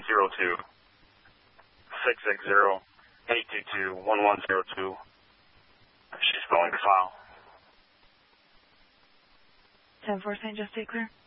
1102. 660-822-1102. She's filling the file. 10-4 St. Just stay clear.